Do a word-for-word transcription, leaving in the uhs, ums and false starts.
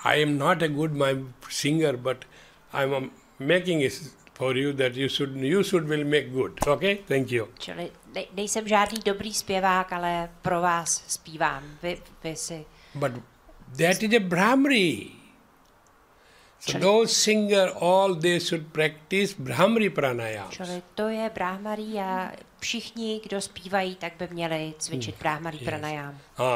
I am not a good my singer, but I am making it for you that you should you should will make good. Okay? Thank you. Čili ne, nejsem žádný dobrý zpěvák, ale pro vás zpívám. Vy, vy si... But that is a Brahmari. So those singer, all they should practice Brahmari pranayam. Čili to je Brahmari a všichni, kdo zpívají, tak by měli cvičit Brahmari Yes. pranayam. Ah.